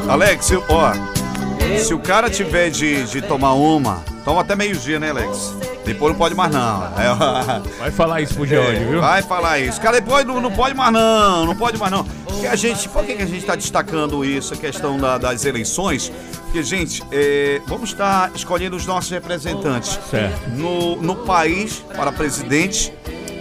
Alex, se o cara tiver de tomar uma, toma até meio-dia, né, Alex? Depois não pode mais não. Vai falar isso pro George, viu? Vai falar isso. Cara, depois não pode mais não pode mais não. Por que a gente está destacando isso, a questão das eleições? Porque, gente, vamos estar escolhendo os nossos representantes no país para presidente,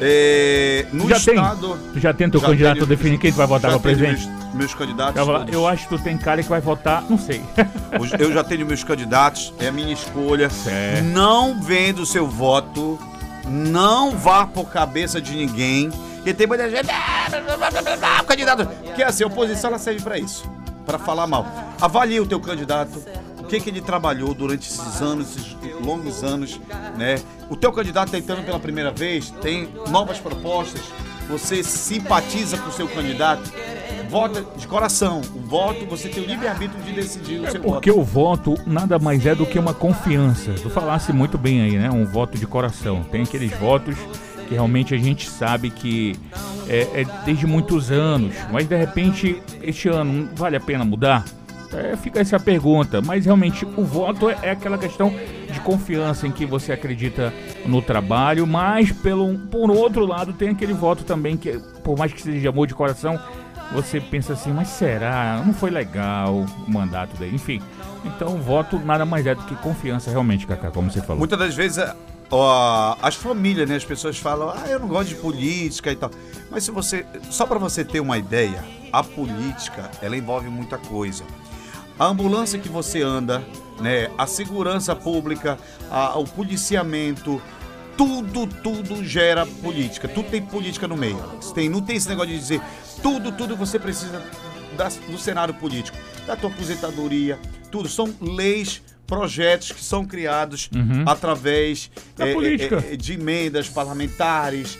no estado... Tu já tem teu candidato a definir quem tu vai votar para presidente? Meus candidatos. Eu acho que tu tem cara que vai votar, não sei. Eu já tenho meus candidatos, é a minha escolha. Certo. Não venda o seu voto, não vá por cabeça de ninguém. E tem muita gente, candidato. Porque assim, a oposição ela serve para isso, para falar mal. Avalie o teu candidato, o que ele trabalhou durante esses anos, esses longos anos, né? O teu candidato está entrando pela primeira vez, tem novas propostas, você simpatiza com o seu candidato. Vota de coração. O voto, você tem o livre-arbítrio de decidir o seu voto. Porque o voto nada mais é do que uma confiança. Tu falasse muito bem aí, né? Um voto de coração. Tem aqueles votos que realmente a gente sabe que é desde muitos anos. Mas de repente, este ano, vale a pena mudar? Fica essa pergunta. Mas realmente o voto é aquela questão de confiança em que você acredita no trabalho. Mas por outro lado, tem aquele voto também que, por mais que seja amor de coração, você pensa assim, mas será? Não foi legal o mandato dele, enfim. Então, o voto nada mais é do que confiança realmente, Cacá, como você falou. Muitas das vezes, as famílias, né, as pessoas falam, eu não gosto de política e tal. Mas só para você ter uma ideia, a política, ela envolve muita coisa. A ambulância que você anda, né, a segurança pública, o policiamento, tudo gera política. Tudo tem política no meio. Não tem esse negócio de dizer tudo você precisa do cenário político, da tua aposentadoria, tudo. São leis, projetos que são criados através de emendas parlamentares,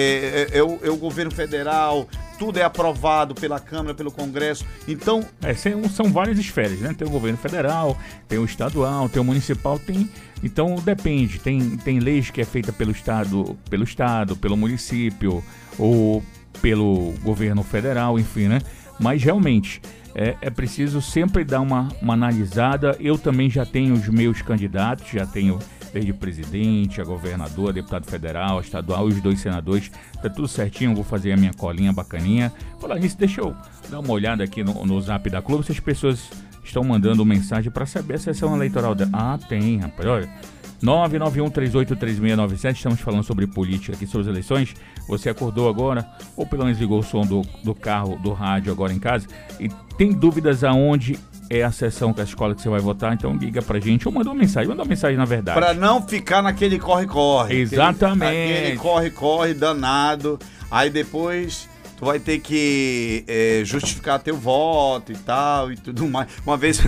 o governo federal, tudo é aprovado pela Câmara, pelo Congresso. Então... são várias esferas, né? Tem o governo federal, tem o estadual, tem o municipal, então depende. Tem leis que é feita pelo estado, pelo município, ou pelo governo federal, enfim, né? Mas realmente é preciso sempre dar uma analisada. Eu também já tenho os meus candidatos, já tenho desde presidente, a governador, a deputado federal, estadual, os 2 senadores, tá tudo certinho, vou fazer a minha colinha bacaninha. Falar nisso, deixa eu dar uma olhada aqui no zap da Clube, se as pessoas estão mandando mensagem para saber a sessão eleitoral dela. Tem, rapaz, olha... 991383697, estamos falando sobre política aqui, sobre as eleições. Você acordou agora, ou pelo menos ligou o som do carro, do rádio agora em casa, e tem dúvidas aonde é a sessão que a escola que você vai votar, então liga pra gente ou manda uma mensagem na verdade. Pra não ficar naquele corre-corre. Exatamente. Aquele corre-corre danado, aí depois... Tu vai ter que justificar teu voto e tal e tudo mais. Uma vez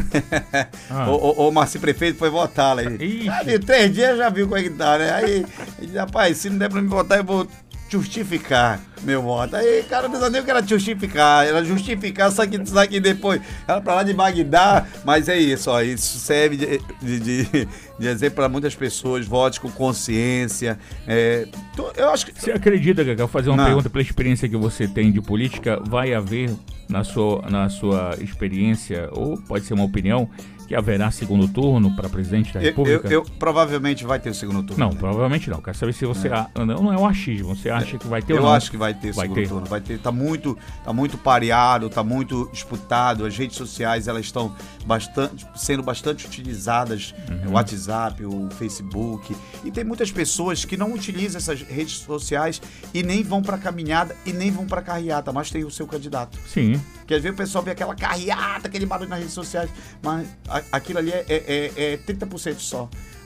o Marci Prefeito foi votar lá. De 3 dias já viu como é que tá, né? Aí, rapaz, se não der pra me votar, eu vou justificar meu voto. Aí, cara, não sabia nem o que era justificar. Era justificar, só que depois. Era pra lá de Bagdá, mas é isso, ó. Isso serve de exemplo para muitas pessoas. Vote com consciência. Eu acho que... Você acredita, Cacá, fazer uma pergunta pela experiência que você tem de política, vai haver na sua experiência, ou pode ser uma opinião, que haverá segundo turno para presidente da República? Eu provavelmente vai ter o segundo turno. Não, provavelmente não. Quero saber se você... Não é um achismo. Você acha que vai ter ou não? Eu acho que vai ter segundo turno. Vai ter. Tá muito pareado, tá muito disputado. As redes sociais, elas estão sendo bastante utilizadas. O WhatsApp, o Facebook. E tem muitas pessoas que não utilizam essas redes sociais e nem vão para caminhada e nem vão para carreata, mas tem o seu candidato. Sim. Porque às vezes o pessoal vê aquela carreata, aquele barulho nas redes sociais, mas aquilo ali é 30% só.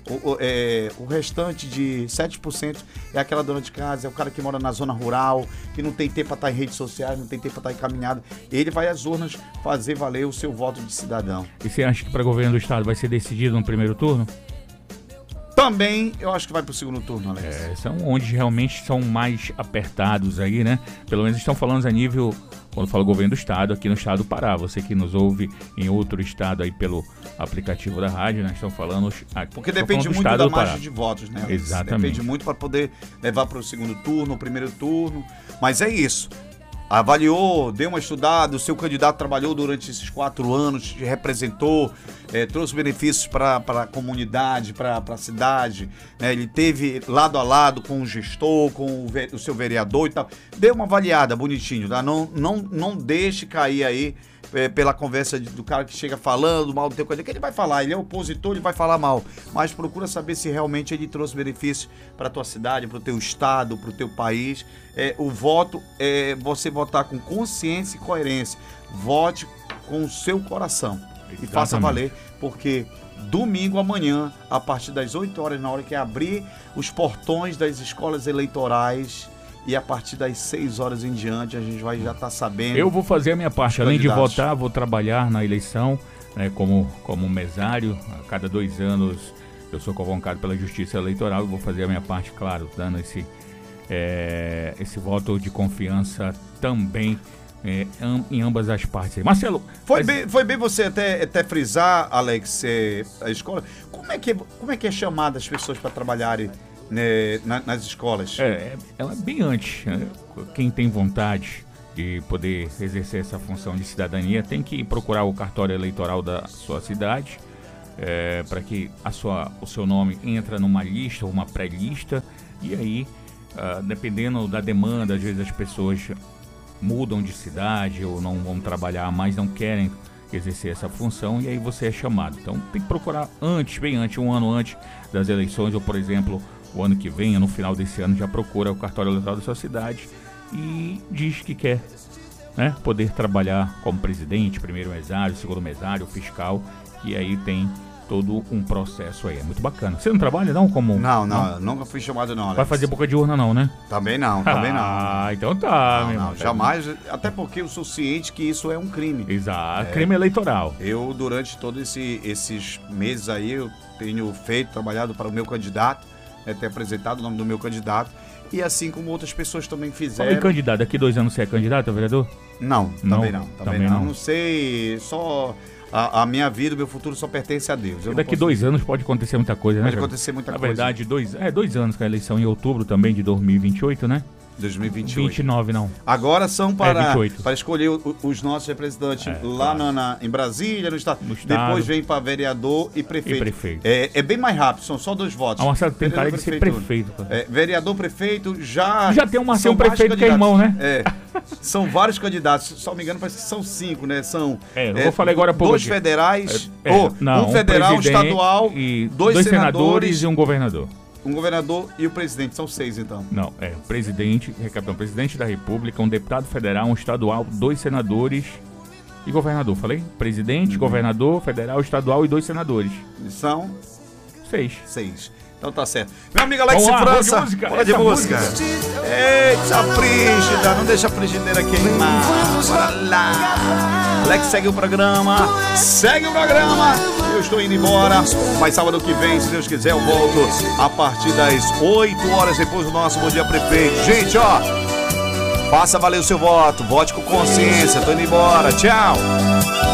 O restante de 7% é aquela dona de casa, é o cara que mora na zona rural, que não tem tempo para estar em redes sociais, não tem tempo para estar em caminhada. Ele vai às urnas fazer valer o seu voto de cidadão. E você acha que para governo do estado vai ser decidido no primeiro turno? Também eu acho que vai pro segundo turno, Alex. São onde realmente são mais apertados aí, né? Pelo menos estão falando a nível, quando fala governo do estado, aqui no estado do Pará. Você que nos ouve em outro estado aí pelo aplicativo da rádio, né? Estão falando... Porque depende muito da margem de votos, né, Alex? Exatamente. Depende muito para poder levar para o segundo turno, o primeiro turno. Mas é isso. avaliou, deu uma estudada, o seu candidato trabalhou durante esses 4 anos, te representou, trouxe benefícios para a comunidade, para a cidade, né? Ele teve lado a lado com o gestor, com o seu vereador e tal. Dê uma avaliada bonitinho, tá? Não deixe cair aí pela conversa do cara que chega falando mal do teu candidato, que ele vai falar, ele é opositor, ele vai falar mal, mas procura saber se realmente ele trouxe benefícios para a tua cidade, para o teu estado, para o teu país. O voto é você votar com consciência e coerência, vote com o seu coração. Exatamente. E faça valer, porque domingo amanhã, a partir das 8 horas, na hora que abrir os portões das escolas eleitorais, e a partir das 6 horas em diante a gente vai já estar sabendo. Eu vou fazer a minha parte. Além de votar, vou trabalhar na eleição, né, como mesário. A cada 2 anos eu sou convocado pela Justiça Eleitoral. Eu vou fazer a minha parte, claro, dando esse voto de confiança também em ambas as partes. Marcelo, foi bem você até frisar, Alex, a escola. Como é que é chamada as pessoas para trabalharem nas escolas? É bem antes, né? Quem tem vontade de poder exercer essa função de cidadania tem que procurar o cartório eleitoral da sua cidade, para que o seu nome entra numa lista ou uma pré-lista, e aí, dependendo da demanda, às vezes as pessoas mudam de cidade ou não vão trabalhar mais, não querem exercer essa função, e aí você é chamado. Então tem que procurar bem antes, 1 ano antes das eleições, ou por exemplo, o ano que vem, no final desse ano, já procura o cartório eleitoral da sua cidade e diz que quer, né, poder trabalhar como presidente, primeiro mesário, segundo mesário, fiscal, e aí tem todo um processo aí. É muito bacana. Você não trabalha não como... Não, nunca fui chamado não, Alex. Vai fazer boca de urna não, né? Também não. Ah, então tá, meu irmão. Jamais, até porque eu sou ciente que isso é um crime. Exato, crime eleitoral. Eu, durante todos esses meses aí, eu tenho trabalhado para o meu candidato, ter apresentado o nome do meu candidato, e assim como outras pessoas também fizeram. Fala em candidato, daqui 2 anos você é candidato a vereador? Não, também não. Não sei, só a minha vida, o meu futuro só pertence a Deus. Daqui 2 anos pode acontecer muita coisa, né? Pode acontecer muita coisa. Na verdade, 2 anos com a eleição em outubro também de 2028, né? 2028. 29 não. Agora são para escolher os nossos representantes lá em Brasília, no estado. Depois vem para vereador e prefeito. É bem mais rápido, são só 2 votos. O Marcelo tem cara de ser prefeito. Vereador, prefeito, já tem um prefeito que é irmão, né? São vários candidatos, se não me engano, parece que são 5, né? São eu vou falar agora 2 federais, um federal, um estadual, e 2 senadores e um governador. Um governador e o presidente, são 6 então. Não, presidente da República, um deputado federal, um estadual, 2 senadores e governador. Falei? Presidente, governador, federal, estadual e 2 senadores. São 6. Então tá certo. Meu amigo Alex França, bora de música. Eita, frígida, não deixa a frigideira queimar. Bora lá. Alex segue o programa. Eu estou indo embora, mas sábado que vem, se Deus quiser, eu volto a partir das 8 horas depois do nosso Bom Dia Prefeito. Gente, faça valer o seu voto, vote com consciência. Tô indo embora, tchau.